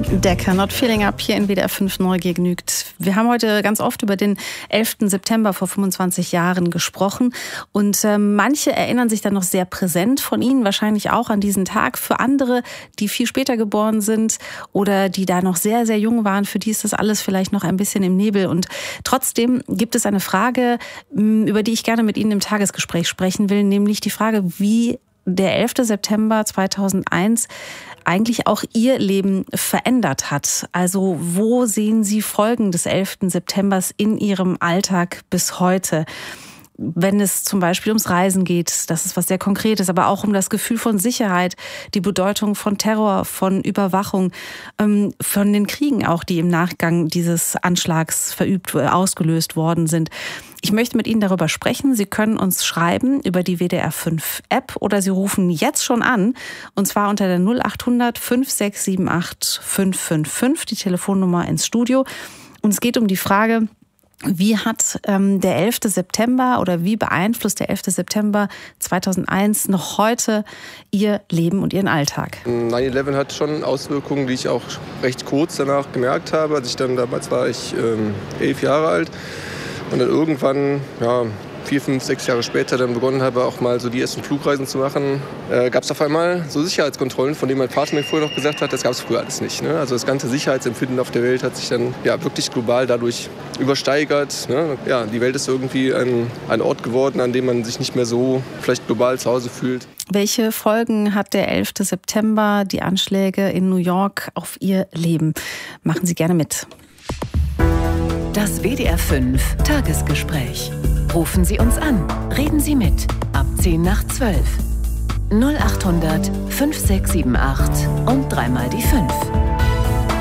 Decca, Not Feeling Up hier in WDR 5 Neugier genügt. Wir haben heute ganz oft über den 11. September vor 25 Jahren gesprochen und manche erinnern sich dann noch sehr präsent von Ihnen, wahrscheinlich auch an diesen Tag. Für andere, die viel später geboren sind oder die da noch sehr, sehr jung waren, für die ist das alles vielleicht noch ein bisschen im Nebel. Und trotzdem gibt es eine Frage, über die ich gerne mit Ihnen im Tagesgespräch sprechen will, nämlich die Frage, wie der 11. September 2001 eigentlich auch Ihr Leben verändert hat. Also wo sehen Sie Folgen des 11. Septembers in Ihrem Alltag bis heute? Wenn es zum Beispiel ums Reisen geht, das ist was sehr Konkretes, aber auch um das Gefühl von Sicherheit, die Bedeutung von Terror, von Überwachung, von den Kriegen auch, die im Nachgang dieses Anschlags ausgelöst worden sind. Ich möchte mit Ihnen darüber sprechen. Sie können uns schreiben über die WDR 5 App oder Sie rufen jetzt schon an, und zwar unter der 0800 5678 555, die Telefonnummer ins Studio. Und es geht um die Frage, wie hat der 11. September oder wie beeinflusst der 11. September 2001 noch heute Ihr Leben und Ihren Alltag? 9/11 hat schon Auswirkungen, die ich auch recht kurz danach gemerkt habe. Damals war ich 11 Jahre alt und dann irgendwann, 4, 5, 6 Jahre später dann begonnen habe, auch mal so die ersten Flugreisen zu machen, gab es auf einmal so Sicherheitskontrollen, von denen mein Vater mir vorher noch gesagt hat, das gab es früher alles nicht. Ne? Also das ganze Sicherheitsempfinden auf der Welt hat sich dann wirklich global dadurch übersteigert. Ne? Ja, die Welt ist irgendwie ein Ort geworden, an dem man sich nicht mehr so vielleicht global zu Hause fühlt. Welche Folgen hat der 11. September, die Anschläge in New York, auf Ihr Leben? Machen Sie gerne mit. Das WDR 5 Tagesgespräch. Rufen Sie uns an. Reden Sie mit. Ab 10 nach 12. 0800 5678 und dreimal die 5.